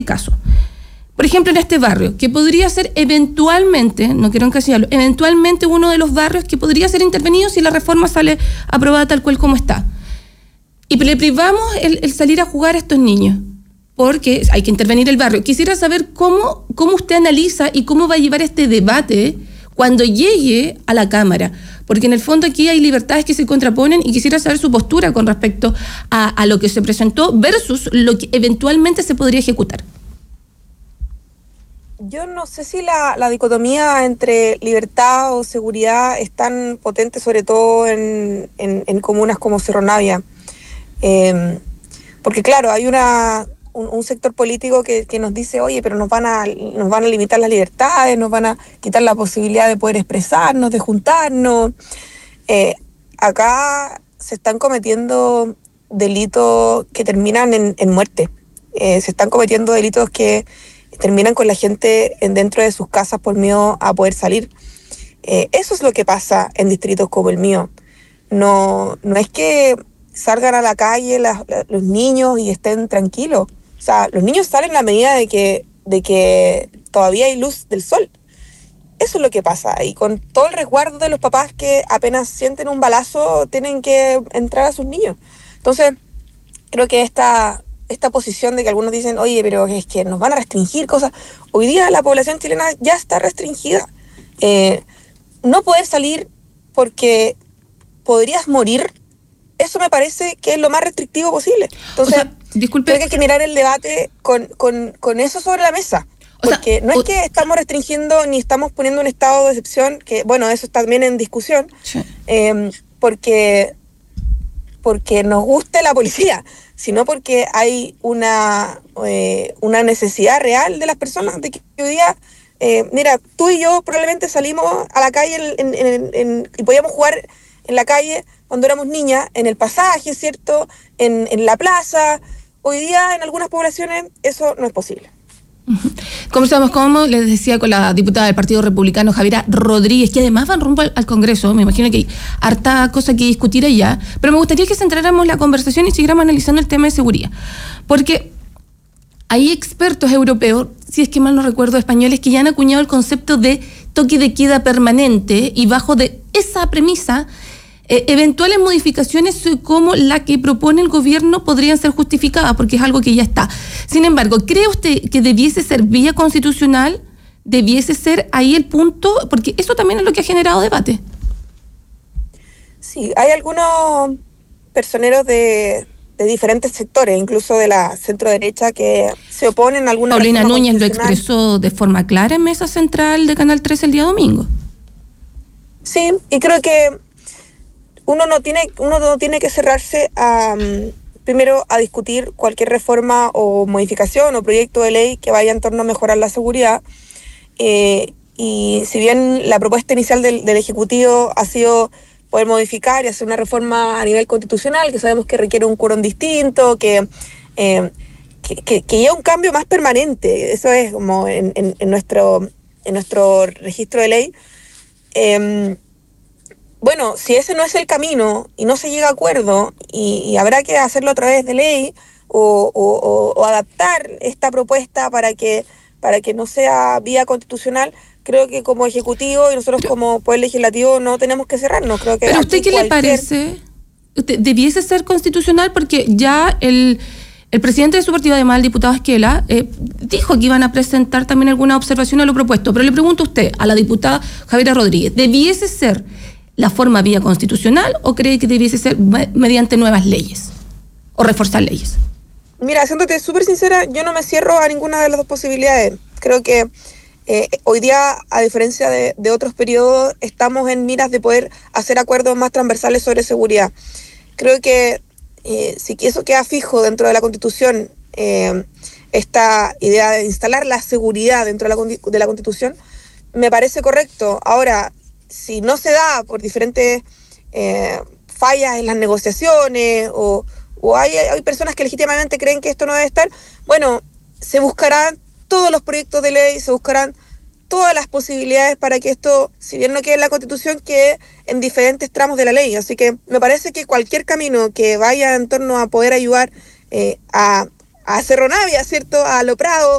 caso. Por ejemplo, en este barrio, que podría ser eventualmente, no quiero encasillarlo, eventualmente uno de los barrios que podría ser intervenido si la reforma sale aprobada tal cual como está. Y le privamos el salir a jugar a estos niños, porque hay que intervenir el barrio. Quisiera saber cómo usted analiza y cómo va a llevar este debate cuando llegue a la Cámara, porque en el fondo aquí hay libertades que se contraponen y quisiera saber su postura con respecto a lo que se presentó versus lo que eventualmente se podría ejecutar. Yo no sé si la dicotomía entre libertad o seguridad es tan potente, sobre todo en comunas como Cerro Navia. Porque claro, hay un sector político que nos dice, oye, pero nos van a limitar las libertades, nos van a quitar la posibilidad de poder expresarnos, de juntarnos. Acá se están cometiendo delitos que terminan en muerte. Se están cometiendo delitos que terminan con la gente dentro de sus casas por miedo a poder salir. Eso es lo que pasa en distritos como el mío. No es que salgan a la calle los niños y estén tranquilos. O sea, los niños salen a medida de que todavía hay luz del sol. Eso es lo que pasa. Y con todo el resguardo de los papás que apenas sienten un balazo, tienen que entrar a sus niños. Entonces, creo que esta posición de que algunos dicen, oye, pero es que nos van a restringir cosas. Hoy día la población chilena ya está restringida. No poder salir porque podrías morir, eso me parece que es lo más restrictivo posible. Entonces, disculpe, creo que hay que mirar el debate con eso sobre la mesa. Porque no es que estamos restringiendo ni estamos poniendo un estado de excepción, que bueno, eso está también en discusión, sí. Porque nos guste la policía, sino porque hay una necesidad real de las personas de que hoy día, mira, tú y yo probablemente salimos a la calle y podíamos jugar en la calle cuando éramos niñas, en el pasaje, ¿cierto? En la plaza. Hoy día en algunas poblaciones eso no es posible. Conversamos, como les decía, con la diputada del Partido Republicano, Javiera Rodríguez, que además van rumbo al Congreso. Me imagino que hay harta cosa que discutir allá, pero me gustaría que centráramos la conversación y siguiéramos analizando el tema de seguridad, porque hay expertos europeos, si es que mal no recuerdo, españoles, que ya han acuñado el concepto de toque de queda permanente, y bajo de esa premisa eventuales modificaciones como la que propone el gobierno podrían ser justificadas porque es algo que ya está. Sin embargo, ¿cree usted que debiese ser vía constitucional? ¿Debiese ser ahí el punto? Porque eso también es lo que ha generado debate. Sí, hay algunos personeros de diferentes sectores, incluso de la centro-derecha, que se oponen a alguna Paulina Núñez lo expresó de forma clara en Mesa Central de Canal 13 el día domingo. Sí, y creo que uno no tiene que cerrarse primero a discutir cualquier reforma o modificación o proyecto de ley que vaya en torno a mejorar la seguridad. Y si bien la propuesta inicial del Ejecutivo ha sido poder modificar y hacer una reforma a nivel constitucional, que sabemos que requiere un quórum distinto, que lleva un cambio más permanente, eso es como en nuestro registro de ley. Bueno, si ese no es el camino y no se llega a acuerdo y habrá que hacerlo a través de ley o adaptar esta propuesta para que no sea vía constitucional, creo que como Ejecutivo y nosotros como Poder Legislativo no tenemos que cerrarnos. Creo que ¿pero usted qué le parece? ¿Usted debiese ser constitucional? Porque ya el presidente de su partido, además el diputado Esquela, dijo que iban a presentar también alguna observación a lo propuesto. Pero le pregunto a usted, a la diputada Javiera Rodríguez, ¿debiese ser la forma vía constitucional o cree que debiese ser mediante nuevas leyes o reforzar leyes? Mira, siéndote súper sincera, yo no me cierro a ninguna de las dos posibilidades. Creo que hoy día, a diferencia de otros periodos, estamos en miras de poder hacer acuerdos más transversales sobre seguridad. Creo que si eso queda fijo dentro de la Constitución, esta idea de instalar la seguridad dentro de la Constitución, me parece correcto. Ahora, si no se da por diferentes fallas en las negociaciones o hay personas que legítimamente creen que esto no debe estar, bueno, se buscarán todos los proyectos de ley, se buscarán todas las posibilidades para que esto, si bien no quede en la Constitución, quede en diferentes tramos de la ley. Así que me parece que cualquier camino que vaya en torno a poder ayudar a Cerro Navia, ¿cierto? A Lo Prado,